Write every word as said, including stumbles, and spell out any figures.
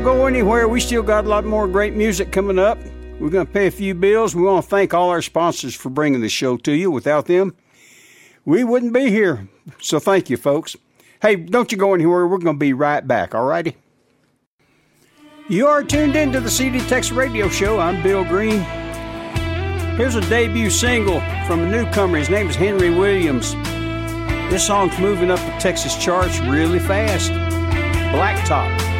Go anywhere. We still got a lot more great music coming up. We're going to pay a few bills. We want to thank all our sponsors for bringing the show to you. Without them, we wouldn't be here. So thank you, folks. Hey, don't you go anywhere. We're going to be right back, all righty? You are tuned into the C D Texas Radio Show. I'm Bill Green. Here's a debut single from a newcomer. His name is Henry Williams. This song's moving up the Texas charts really fast. Blacktop.